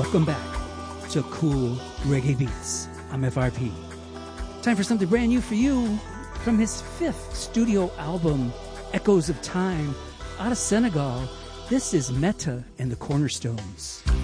Welcome back to Cool Reggae Beats. I'm FRP. Time for something brand new for you from his 5th studio album, Echoes of Time, out of Senegal. This is Meta and the Cornerstones.